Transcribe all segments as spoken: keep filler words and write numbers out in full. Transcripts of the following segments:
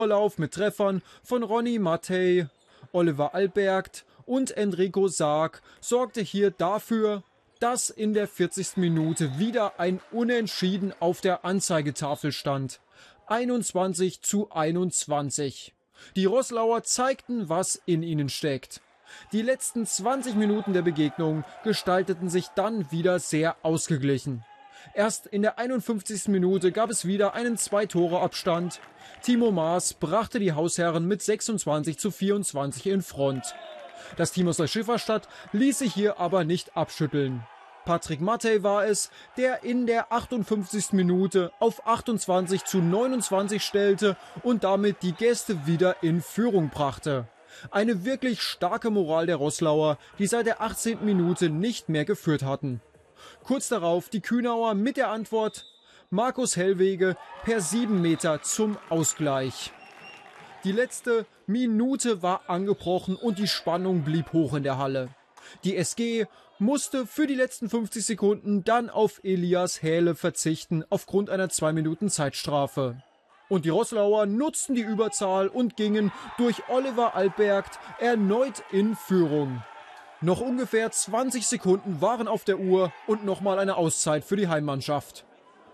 Vorlauf mit Treffern von Ronny Mattei, Oliver Albert und Enrico Sarg sorgte hier dafür, dass in der vierzigsten Minute wieder ein Unentschieden auf der Anzeigetafel stand. einundzwanzig zu einundzwanzig. Die Roßlauer zeigten, was in ihnen steckt. Die letzten zwanzig Minuten der Begegnung gestalteten sich dann wieder sehr ausgeglichen. Erst in der einundfünfzigsten Minute gab es wieder einen Zwei-Tore-Abstand. Timo Maas brachte die Hausherren mit sechsundzwanzig zu vierundzwanzig in Front. Das Team aus der Schifferstadt ließ sich hier aber nicht abschütteln. Patrick Mattei war es, der in der achtundfünfzigsten Minute auf achtundzwanzig zu neunundzwanzig stellte und damit die Gäste wieder in Führung brachte. Eine wirklich starke Moral der Roßlauer, die seit der achtzehnten Minute nicht mehr geführt hatten. Kurz darauf die Kühnauer mit der Antwort: Markus Hellwege per sieben Meter zum Ausgleich. Die letzte Minute war angebrochen und die Spannung blieb hoch in der Halle. Die S G musste für die letzten fünfzig Sekunden dann auf Elias Hähle verzichten aufgrund einer zwei Minuten Zeitstrafe. Und die Roßlauer nutzten die Überzahl und gingen durch Oliver Albert erneut in Führung. Noch ungefähr zwanzig Sekunden waren auf der Uhr und nochmal eine Auszeit für die Heimmannschaft.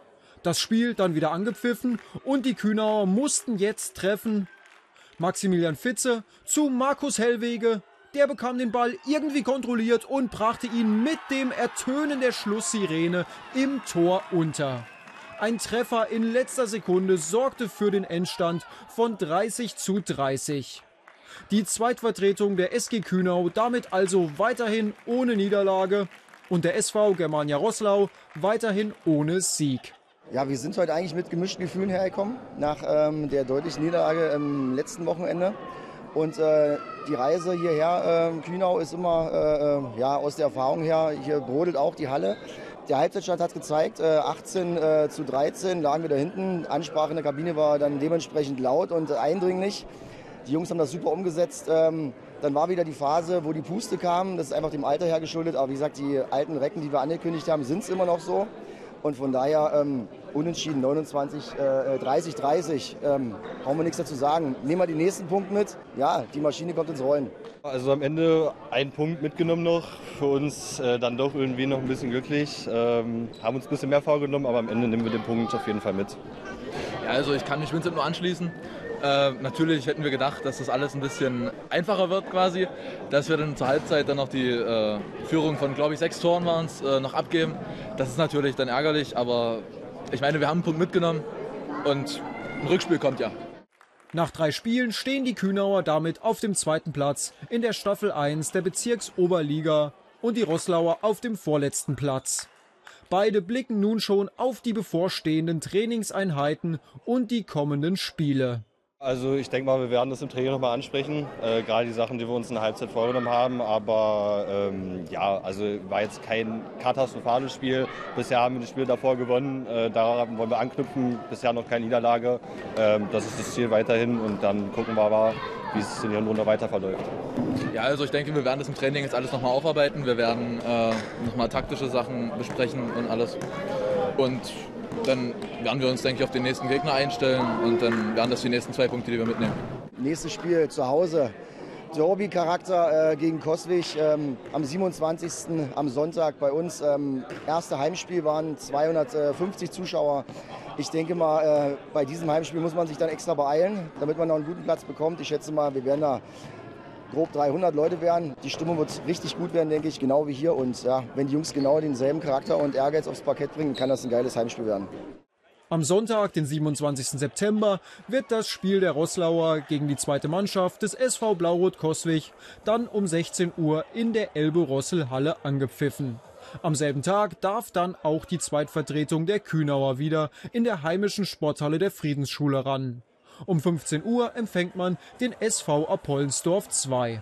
Das Spiel dann wieder angepfiffen und die Kühnauer mussten jetzt treffen. Maximilian Fitze zu Markus Hellwege. Der bekam den Ball irgendwie kontrolliert und brachte ihn mit dem Ertönen der Schlusssirene im Tor unter. Ein Treffer in letzter Sekunde sorgte für den Endstand von dreißig zu dreißig. Die Zweitvertretung der S G Kühnau damit also weiterhin ohne Niederlage und der S V Germania Roßlau weiterhin ohne Sieg. Ja, wir sind heute eigentlich mit gemischten Gefühlen hergekommen, nach ähm, der deutlichen Niederlage im letzten Wochenende. Und äh, die Reise hierher, äh, Kühnau, ist immer äh, ja, aus der Erfahrung her, hier brodelt auch die Halle. Der Halbzeitstand hat gezeigt, äh, achtzehn zu dreizehn lagen wir da hinten. Ansprache in der Kabine war dann dementsprechend laut und eindringlich. Die Jungs haben das super umgesetzt. Ähm, dann war wieder die Phase, wo die Puste kam. Das ist einfach dem Alter her geschuldet. Aber wie gesagt, die alten Recken, die wir angekündigt haben, sind es immer noch so. Und von daher ähm, unentschieden neunundzwanzig, äh, dreißig, dreißig. Ähm, brauchen wir nichts dazu sagen. Nehmen wir den nächsten Punkt mit. Ja, die Maschine kommt ins Rollen. Also am Ende ein Punkt mitgenommen noch. Für uns äh, dann doch irgendwie noch ein bisschen glücklich. Ähm, haben uns ein bisschen mehr vorgenommen, aber am Ende nehmen wir den Punkt auf jeden Fall mit. Ja, also ich kann mich Vincent nur anschließen. Äh, natürlich hätten wir gedacht, dass das alles ein bisschen einfacher wird quasi, dass wir dann zur Halbzeit dann noch die äh, Führung von, glaube ich, sechs Toren waren es, äh, noch abgeben. Das ist natürlich dann ärgerlich, aber ich meine, wir haben einen Punkt mitgenommen und ein Rückspiel kommt ja. Nach drei Spielen stehen die Kühnauer damit auf dem zweiten Platz in der Staffel eins der Bezirksoberliga und die Roßlauer auf dem vorletzten Platz. Beide blicken nun schon auf die bevorstehenden Trainingseinheiten und die kommenden Spiele. Also ich denke mal, wir werden das im Training nochmal ansprechen, äh, gerade die Sachen, die wir uns in der Halbzeit vorgenommen haben, aber ähm, ja, also war jetzt kein katastrophales Spiel. Bisher haben wir das Spiel davor gewonnen, äh, daran wollen wir anknüpfen, bisher noch keine Niederlage. Ähm, das ist das Ziel weiterhin und dann gucken wir mal, wie es in der Runde weiter verläuft. Ja, also ich denke, wir werden das im Training jetzt alles nochmal aufarbeiten, wir werden äh, nochmal taktische Sachen besprechen und alles und dann werden wir uns, denke ich, auf den nächsten Gegner einstellen und dann werden das die nächsten zwei Punkte, die wir mitnehmen. Nächstes Spiel zu Hause. Derby-Charakter äh, gegen Coswig ähm, am siebenundzwanzigsten am Sonntag bei uns. Ähm, erste Heimspiel waren zweihundertfünfzig Zuschauer. Ich denke mal, äh, bei diesem Heimspiel muss man sich dann extra beeilen, damit man noch einen guten Platz bekommt. Ich schätze mal, wir werden da grob dreihundert Leute werden. Die Stimmung wird richtig gut werden, denke ich, genau wie hier. Und ja, wenn die Jungs genau denselben Charakter und Ehrgeiz aufs Parkett bringen, kann das ein geiles Heimspiel werden. Am Sonntag, den siebenundzwanzigsten September, wird das Spiel der Roßlauer gegen die zweite Mannschaft des S V Blau-Rot Coswig dann um sechzehn Uhr in der Elbe-Rossel-Halle angepfiffen. Am selben Tag darf dann auch die Zweitvertretung der Kühnauer wieder in der heimischen Sporthalle der Friedensschule ran. Um fünfzehn Uhr empfängt man den S V Apollensdorf zwei.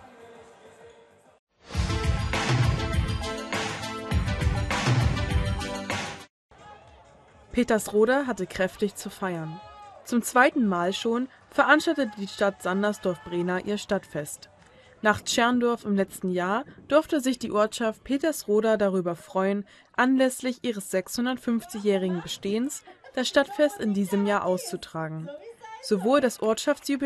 Petersroda hatte kräftig zu feiern. Zum zweiten Mal schon veranstaltete die Stadt Sandersdorf-Brena ihr Stadtfest. Nach Tscherndorf im letzten Jahr durfte sich die Ortschaft Petersroda darüber freuen, anlässlich ihres sechshundertfünfzigjährigen Bestehens das Stadtfest in diesem Jahr auszutragen. Sowohl das Ortschaftsjubiläum